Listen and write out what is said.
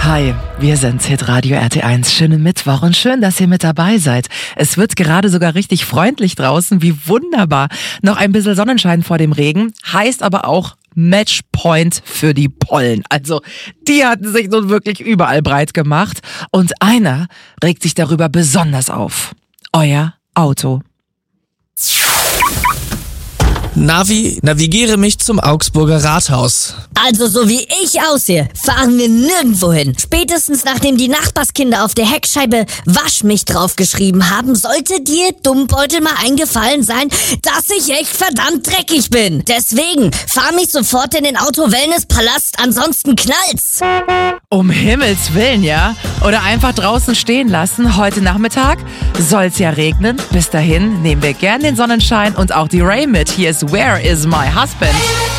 Hi, wir sind Hitradio RT1. Schönen Mittwoch und schön, dass ihr mit dabei seid. Es wird gerade sogar richtig freundlich draußen. Wie wunderbar. Noch ein bisschen Sonnenschein vor dem Regen, heißt aber auch Matchpoint für die Pollen. Also, die hatten sich nun wirklich überall breit gemacht. Und einer regt sich darüber besonders auf. Euer Auto. Navi, navigiere mich zum Augsburger Rathaus. Also so wie ich aussehe, fahren wir nirgendwo hin. Spätestens nachdem die Nachbarskinder auf der Heckscheibe "Wasch mich" draufgeschrieben haben, sollte dir, Dummbeutel, mal eingefallen sein, dass ich echt verdammt dreckig bin. Deswegen, fahr mich sofort in den Auto-Wellness-Palast, ansonsten knallt's. Um Himmels Willen, ja? Oder einfach draußen stehen lassen. Heute Nachmittag soll's ja regnen. Bis dahin nehmen wir gern den Sonnenschein und auch die Ray mit. Hier ist Where is my husband?